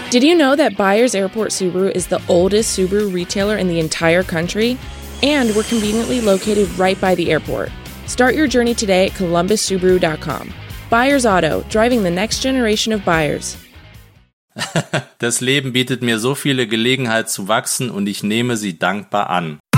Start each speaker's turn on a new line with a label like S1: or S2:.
S1: Did you know that Byers Airport Subaru is the oldest Subaru retailer in the entire country? And we're conveniently located right by the airport. Start your journey today at columbussubaru.com. Byers Auto, driving the next generation of buyers.
S2: Das Leben bietet mir so viele Gelegenheiten zu wachsen und ich nehme sie dankbar an.